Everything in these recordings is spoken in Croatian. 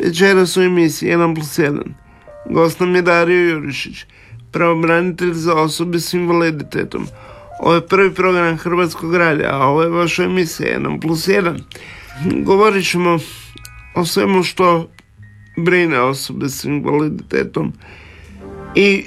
Večeras u emisiji 1+1 gost nam je Dario Jurišić, pravobranitelj za osobe s invaliditetom. Ovo je prvi program Hrvatskog radija, a ovo je vaša emisija 1+1. Govorit ćemo o svemu što brine osobe s invaliditetom i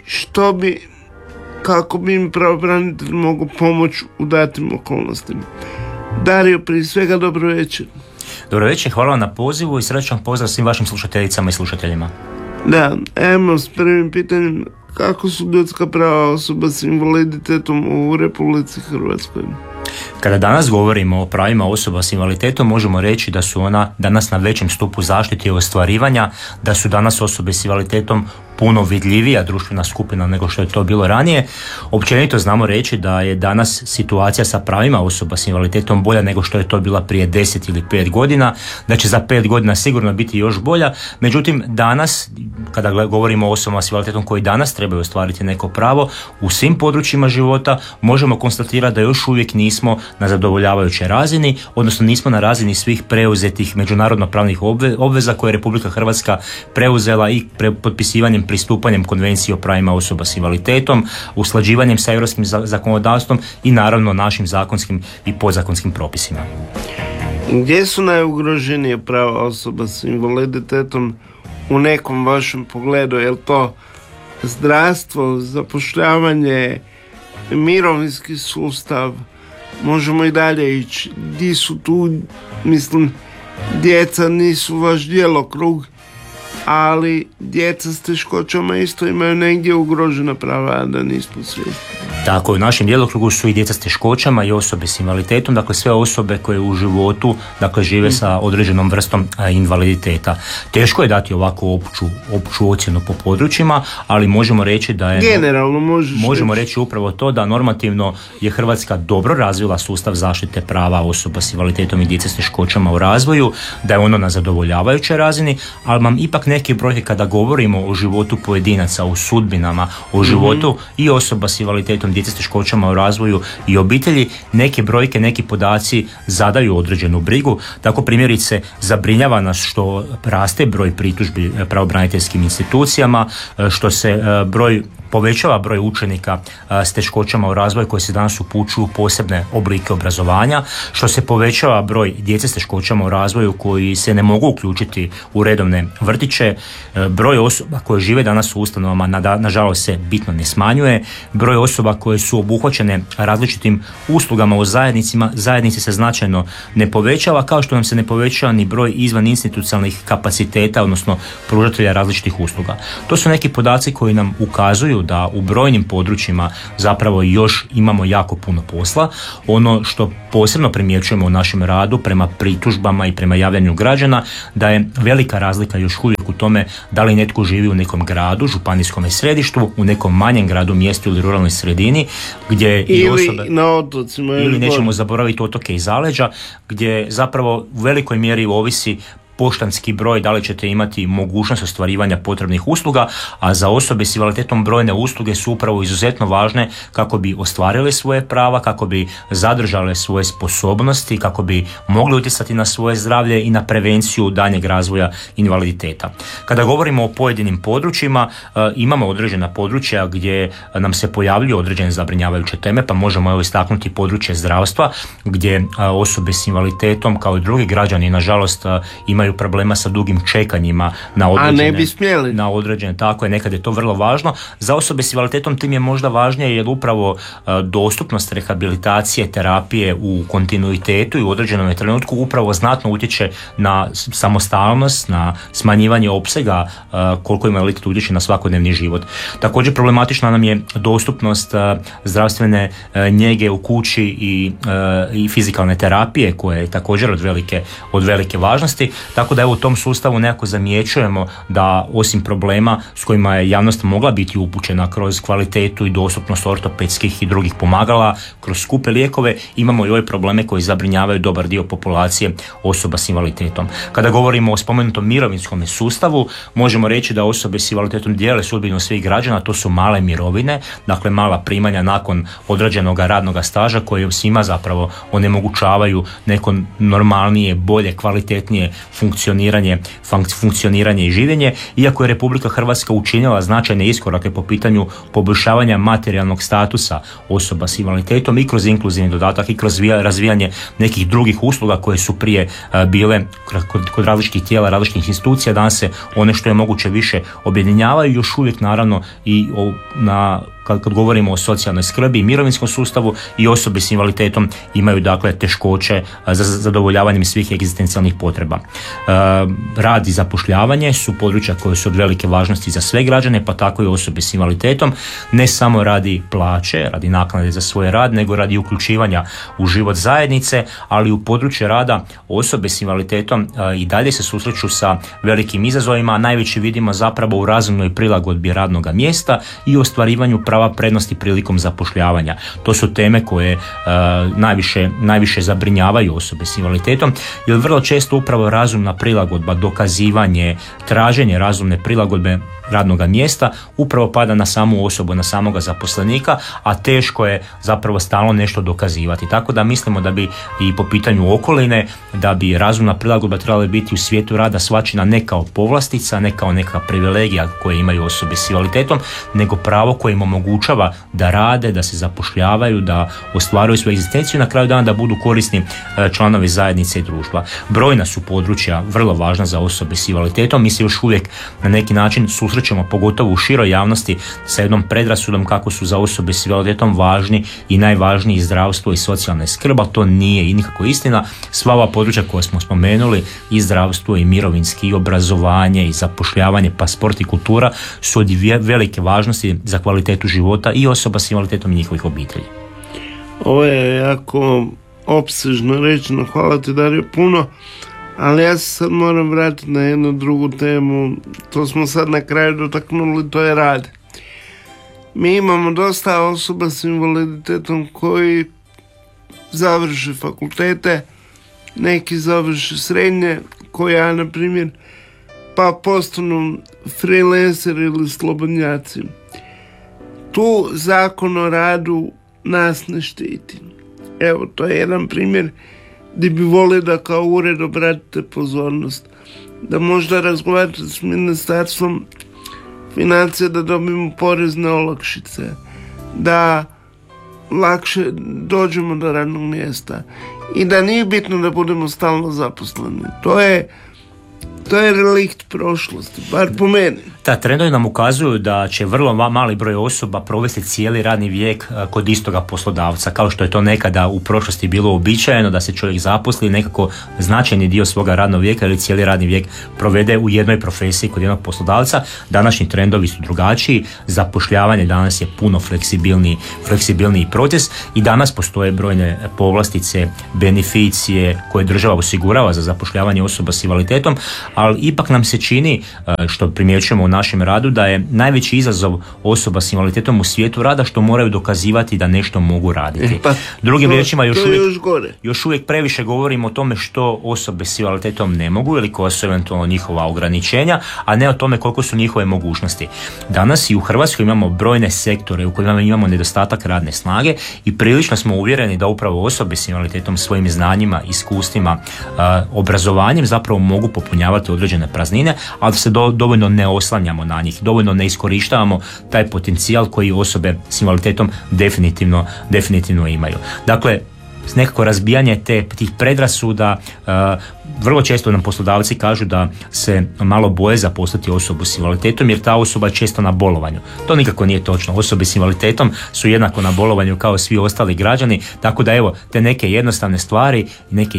kako bi im pravobranitelj mogao pomoći u datim okolnostima. Dario, prije svega dobro večer. Dobro večer, hvala vam na pozivu i srećan pozdrav svim vašim slušateljicama i slušateljima. Da, evo s prvim pitanjem, kako su ljudska prava osoba s invaliditetom u Republici Hrvatskoj? Kada danas govorimo o pravima osoba s invaliditetom, možemo reći da su ona danas na većem stupu zaštite i ostvarivanja, da su danas osobe s invaliditetom puno vidljivija društvena skupina nego što je to bilo ranije. Općenito znamo reći da je danas situacija sa pravima osoba s invaliditetom bolja nego što je to bila prije 10 ili 5 godina, da će za 5 godina sigurno biti još bolja. Međutim, danas, kada govorimo o osobama s invaliditetom koji danas trebaju ostvariti neko pravo, u svim područjima života možemo konstatirati da još uvijek nismo na zadovoljavajućoj razini, odnosno nismo na razini svih preuzetih međunarodno-pravnih obveza koje je Republika Hrvatska preuzela i potpisivanjem, pristupanjem Konvenciji o pravima osoba s invaliditetom, usklađivanjem sa europskim zakonodavstvom i naravno našim zakonskim i podzakonskim propisima. Gdje su najugroženije prava osoba s invaliditetom u nekom vašem pogledu? Je li to zdravstvo, zapošljavanje, mirovinski sustav? Možemo i dalje ići. Gdje su tu, mislim, djeca nisu vaš djelokrug, ali djeca s teškoćama isto imaju negdje ugrožena prava, a da nismo svjesni. Tako, u našem djelokrugu su i djeca s teškoćama i osobe s invaliditetom, dakle sve osobe koje u životu žive sa određenom vrstom invaliditeta. Teško je dati ovako opću ocjenu po područjima, ali možemo reći da je... Generalno možemo reći upravo to da normativno je Hrvatska dobro razvila sustav zaštite prava osoba s invaliditetom i djece s teškoćama u razvoju, da je ono na zadovoljavajućoj razini, ali vam ipak neke brojke kada govorimo o životu pojedinaca, o sudbinama, o životu i osoba s invaliditetom, djece s teškoćama u razvoju i obitelji, neke brojke, neki podaci zadaju određenu brigu. Tako primjerice zabrinjava nas što raste broj pritužbi pravobraniteljskim institucijama, što se povećava broj učenika s teškoćama u razvoju koji se danas upućuju u posebne oblike obrazovanja, što se povećava broj djece s teškoćama u razvoju koji se ne mogu uključiti u redovne vrtiće, broj osoba koje žive danas u ustanovama nažalost se bitno ne smanjuje, broj osoba koje su obuhvaćene različitim uslugama u zajednici se značajno ne povećava, kao što nam se ne povećava ni broj izvan institucionalnih kapaciteta, odnosno pružatelja različitih usluga. To su neki podaci koji nam ukazuju da u brojnim područjima zapravo još imamo jako puno posla. Ono što posebno primjećujemo u našem radu prema pritužbama i prema javljanju građana, da je velika razlika još uvijek u tome da li netko živi u nekom gradu, županijskom središtu, u nekom manjem gradu, mjestu ili ruralnoj sredini, gdje i osobe, na otocima, ili nećemo zaboraviti otoke i zaleđa, gdje zapravo u velikoj mjeri ovisi poštanski broj, da li ćete imati mogućnost ostvarivanja potrebnih usluga, a za osobe s invaliditetom brojne usluge su upravo izuzetno važne kako bi ostvarile svoje prava, kako bi zadržale svoje sposobnosti, kako bi mogli utjecati na svoje zdravlje i na prevenciju daljnjeg razvoja invaliditeta. Kada govorimo o pojedinim područjima, imamo određena područja gdje nam se pojavljuju određene zabrinjavajuće teme, pa možemo istaknuti područje zdravstva, gdje osobe s invaliditetom kao i drugi građani nažalost imaju problema sa dugim čekanjima na određene, tako je, nekad je to vrlo važno. Za osobe s invaliditetom tim je možda važnije jer upravo dostupnost rehabilitacije, terapije u kontinuitetu i u određenom trenutku upravo znatno utječe na samostalnost, na smanjivanje opsega koliko invaliditet utječe na svakodnevni život. Također problematična nam je dostupnost zdravstvene njege u kući i fizikalne terapije koje je također od velike važnosti. Tako da u tom sustavu nekako zamjećujemo da osim problema s kojima je javnost mogla biti upućena kroz kvalitetu i dostupnost ortopedskih i drugih pomagala, kroz skupe lijekove, imamo i ove probleme koji zabrinjavaju dobar dio populacije osoba s invaliditetom. Kada govorimo o spomenutom mirovinskom sustavu, možemo reći da osobe s invaliditetom dijele sudbinu svih građana, to su male mirovine, dakle mala primanja nakon odrađenog radnog staža koje svima zapravo onemogućavaju neko normalnije, bolje, kvalitetnije funkcioniranje i življenje, iako je Republika Hrvatska učinila značajne iskorake po pitanju poboljšavanja materijalnog statusa osoba s invaliditetom i kroz inkluzivni dodatak i kroz razvijanje nekih drugih usluga koje su prije bile kod različitih tijela, različitih institucija, danas se one što je moguće više objedinjavaju, još uvijek naravno i kad govorimo o socijalnoj skrbi i mirovinskom sustavu i osobe s invaliditetom imaju dakle teškoće za zadovoljavanjem svih egzistencijalnih potreba. Rad i zapošljavanje su područja koje su od velike važnosti za sve građane, pa tako i osobe s invaliditetom, ne samo radi plaće, radi naknade za svoj rad, nego radi uključivanja u život zajednice, ali u području rada osobe s invaliditetom i dalje se susreću sa velikim izazovima, a najveći vidimo zapravo u razumnoj prilagodbi radnoga mjesta i ostvarivanju prava prednosti prilikom zapošljavanja. To su teme koje najviše zabrinjavaju osobe s invaliditetom, jer vrlo često upravo razumna prilagodba, dokazivanje, traženje razumne prilagodbe radnoga mjesta upravo pada na samu osobu, na samoga zaposlenika, a teško je zapravo stalno nešto dokazivati. Tako da mislimo da bi i po pitanju okoline, da bi razumna prilagodba trebala biti u svijetu rada shvaćena ne kao povlastica, ne kao neka privilegija koje imaju osobe s invaliditetom, nego pravo koje im omogućava da rade, da se zapošljavaju, da ostvaruju svoju egzistenciju i na kraju dana da budu korisni članovi zajednice i društva. Brojna su područja vrlo važna za osobe s invaliditetom. Mi se još uvijek na neki način susrećemo, pogotovo u široj javnosti, sa jednom predrasudom kako su za osobe s invaliditetom važni i najvažniji zdravstvo i socijalna skrb, to nije i nikako istina. Sva ova područja koja smo spomenuli, i zdravstvo i mirovinski i obrazovanje i zapošljavanje, pa sport i kultura, su od velike važnosti za kvalitetu života i osoba s invaliditetom i njihovih obitelji. Ovo je jako opsežno rečeno, hvala ti Dario puno, ali ja se sad moram vratiti na jednu drugu temu, to smo sad na kraju dotaknuli, to je rad. Mi imamo dosta osoba s invaliditetom koji završe fakultete, neki završe srednje, koji ja na primjer, pa postanu freelancer ili slobodnjaci. Tu Zakon o radu nas ne štiti. Evo, to je jedan primjer gdje bi volio da kao ured obratite pozornost, da možda razgovarate s Ministarstvom financija da dobijemo porezne olakšice, da lakše dođemo do radnog mjesta i da nije bitno da budemo stalno zaposleni. To je relikt prošlosti, bar po meni. Da, trendovi nam ukazuju da će vrlo mali broj osoba provesti cijeli radni vijek kod istoga poslodavca, kao što je to nekada u prošlosti bilo uobičajeno da se čovjek zaposli nekako značajni dio svoga radnog vijeka ili cijeli radni vijek provede u jednoj profesiji kod jednog poslodavca. Današnji trendovi su drugačiji, zapošljavanje danas je puno fleksibilniji proces i danas postoje brojne povlastice, beneficije koje država osigurava za zapošljavanje osoba s invaliditetom, ali ipak nam se čini, što primjećujemo u našem radu, da je najveći izazov osoba s invaliditetom u svijetu rada što moraju dokazivati da nešto mogu raditi. Drugim riječima, još uvijek previše govorimo o tome što osobe s invaliditetom ne mogu ili koja su eventualno njihova ograničenja, a ne o tome koliko su njihove mogućnosti. Danas i u Hrvatskoj imamo brojne sektore u kojima imamo nedostatak radne snage i prilično smo uvjereni da upravo osobe s invaliditetom svojim znanjima, iskustvima, obrazovanjem zapravo mogu popunjavati određene praznine, ali se dovoljno ne oslanjamo na njih, dovoljno ne iskorištavamo taj potencijal koji osobe s invaliditetom definitivno imaju. Dakle, nekako razbijanje tih predrasuda, vrlo često nam poslodavci kažu da se malo boje zaposliti osobu s invaliditetom jer ta osoba je često na bolovanju. To nikako nije točno. Osobe s invaliditetom su jednako na bolovanju kao svi ostali građani, tako da evo, te neke jednostavne stvari, neke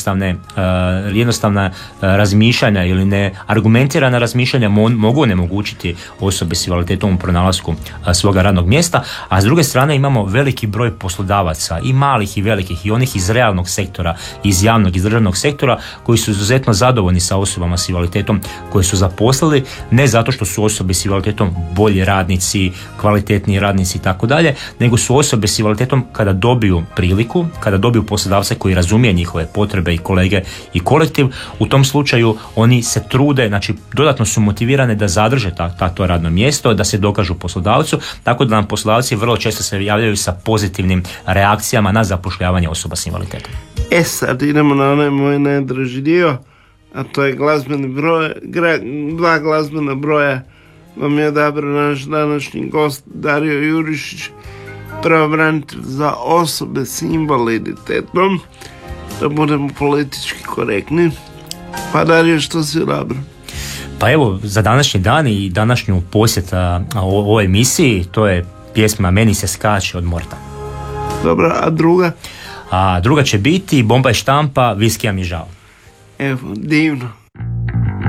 jednostavna razmišljanja ili ne argumentirana razmišljanja mogu onemogućiti osobe s invaliditetom u pronalasku svoga radnog mjesta, a s druge strane imamo veliki broj poslodavaca i malih i velikih i onih iz realnog sektora, iz javnog i državnog sektora koji su izuzetno zadovoljni sa osobama s invaliditetom koje su zaposlili, ne zato što su osobe s invaliditetom bolji radnici, kvalitetniji radnici i tako dalje, nego su osobe s invaliditetom kada dobiju priliku, kada dobiju poslodavce koji razumije njihove potrebe i kolege i kolektiv, u tom slučaju oni se trude, znači dodatno su motivirane da zadrže to radno mjesto, da se dokažu poslodavcu, tako da nam poslodavci vrlo često se javljaju sa pozitivnim reakcijama na zapošljavanje osoba s invaliditetom. Sad idemo na onaj moj najdraži dio, a to je glazbeni broj, dva glazbena broja vam je odabrao naš današnji gost Dario Jurišić, pravobranitelj za osobe s invaliditetom, da budemo politički korektni. Pa Dario, što si odabrao? Pa evo, za današnji dan i današnju posjeta ovoj emisiji, to je pjesma Meni se skače od Morta. Dobro, a druga? A druga će biti Bomba i štampa, Viskija mi žao. Evo, divno.